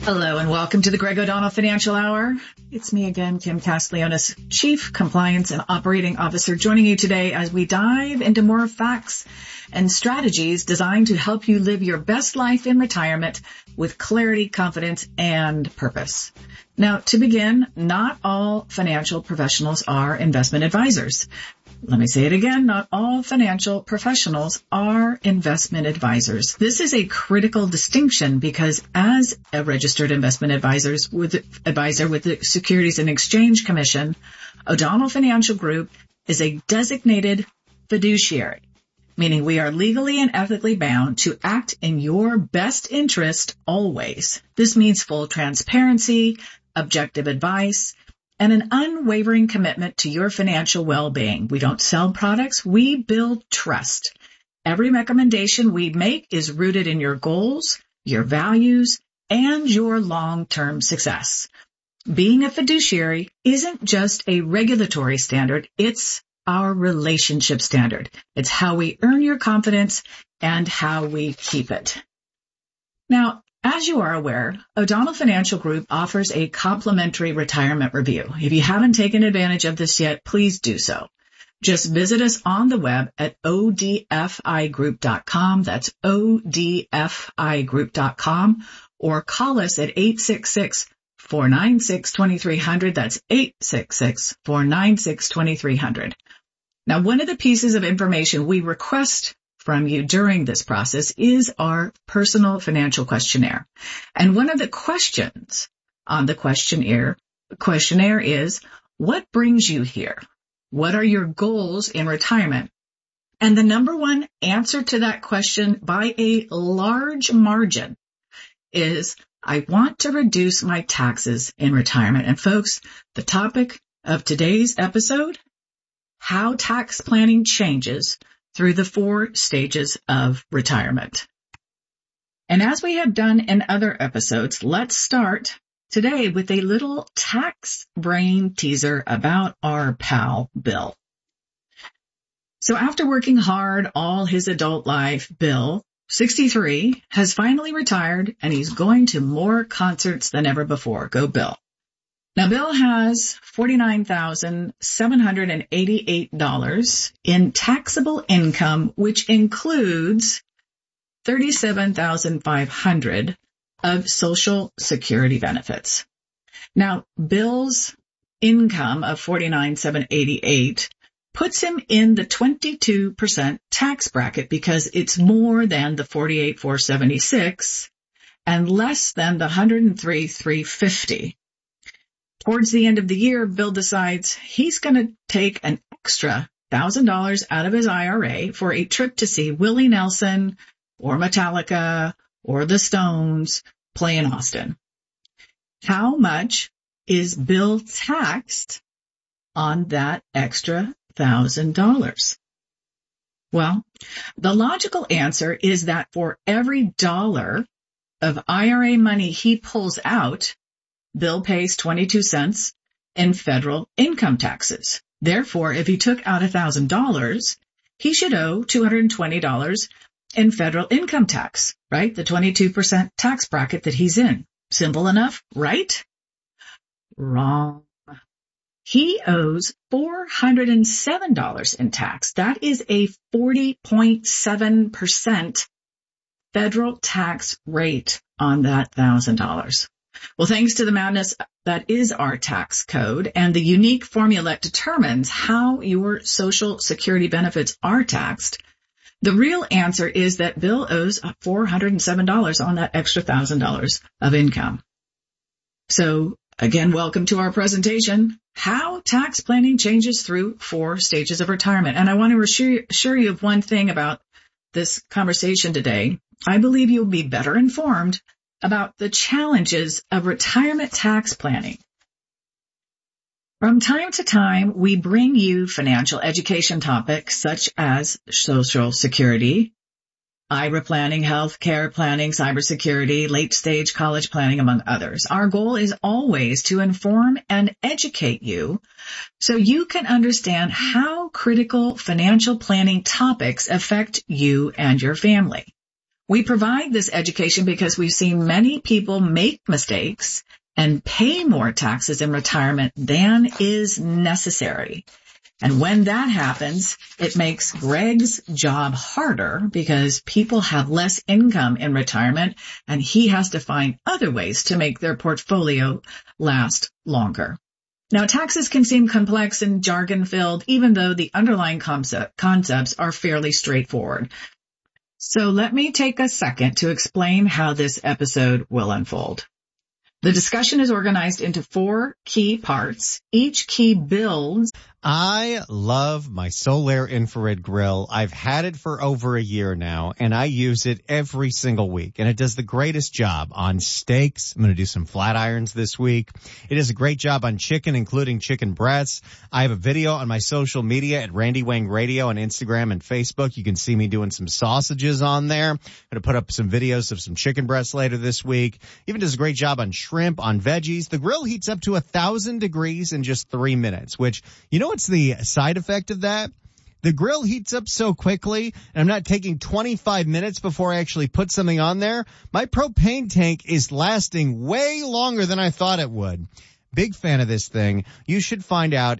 Hello and welcome to the Greg O'Donnell Financial Hour. It's me again, Kim Castiglionis, Chief Compliance and Operating Officer, joining you today as we dive into more facts and strategies designed to help you live your best life in retirement with clarity, confidence, and purpose. Now, to begin, not all financial professionals are investment advisors. Let me say it again. Not all financial professionals are investment advisors. This is a critical distinction because as a registered investment advisor with the Securities and Exchange Commission, O'Donnell Financial Group is a designated fiduciary, meaning we are legally and ethically bound to act in your best interest always. This means full transparency, objective advice, and an unwavering commitment to your financial well-being. We don't sell products, we build trust. Every recommendation we make is rooted in your goals, your values, and your long-term success. Being a fiduciary isn't just a regulatory standard, it's our relationship standard. It's how we earn your confidence and how we keep it. Now, as you are aware, O'Donnell Financial Group offers a complimentary retirement review. If you haven't taken advantage of this yet, please do so. Just visit us on the web at odfigroup.com. That's odfigroup.com, or call us at 866-496-2300. That's 866-496-2300. Now, one of the pieces of information we request from you during this process is our personal financial questionnaire. And one of the questions on the questionnaire is, what brings you here? What are your goals in retirement? And the number one answer to that question by a large margin is, I want to reduce my taxes in retirement. And folks, the topic of today's episode, how tax planning changes through the 4 stages of retirement. And as we have done in other episodes, let's start today with a little tax brain teaser about our pal, Bill. So after working hard all his adult life, Bill, 63, has finally retired and he's going to more concerts than ever before. Go Bill. Now, Bill has $49,788 in taxable income, which includes $37,500 of Social Security benefits. Now, Bill's income of $49,788 puts him in the 22% tax bracket because it's more than the $48,476 and less than the $103,350. Towards the end of the year, Bill decides he's going to take an extra $1,000 out of his IRA for a trip to see Willie Nelson or Metallica or the Stones play in Austin. How much is Bill taxed on that extra $1,000? Well, the logical answer is that for every dollar of IRA money he pulls out, Bill pays 22 cents in federal income taxes. Therefore, if he took out $1,000, he should owe $220 in federal income tax, right? The 22% tax bracket that he's in. Simple enough, right? Wrong. He owes $407 in tax. That is a 40.7% federal tax rate on that $1,000. Well, thanks to the madness that is our tax code and the unique formula that determines how your Social Security benefits are taxed, the real answer is that Bill owes $407 on that extra $1,000 of income. So, again, welcome to our presentation, How Tax Planning Changes Through 4 Stages of Retirement. And I want to assure you of one thing about this conversation today. I believe you'll be better informed about the challenges of retirement tax planning. From time to time, we bring you financial education topics such as Social Security, IRA planning, health care planning, cybersecurity, late-stage college planning, among others. Our goal is always to inform and educate you so you can understand how critical financial planning topics affect you and your family. We provide this education because we've seen many people make mistakes and pay more taxes in retirement than is necessary. And when that happens, it makes Greg's job harder because people have less income in retirement and he has to find other ways to make their portfolio last longer. Now, taxes can seem complex and jargon-filled, even though the underlying concepts are fairly straightforward. So let me take a second to explain how this episode will unfold. The discussion is organized into 4 key parts. Each key builds. I love my Solaire infrared grill. I've had it for over a year now, and I use it every single week. And it does the greatest job on steaks. I'm going to do some flat irons this week. It does a great job on chicken, including chicken breasts. I have a video on my social media at Randy Wang Radio on Instagram and Facebook. You can see me doing some sausages on there. I'm going to put up some videos of some chicken breasts later this week. Even does a great job on shrimp, on veggies. The grill heats up to 1,000 degrees in just 3 minutes, which, you know what's the side effect of that? The grill heats up so quickly, and I'm not taking 25 minutes before I actually put something on there. My propane tank is lasting way longer than I thought it would. Big fan of this thing. You should find out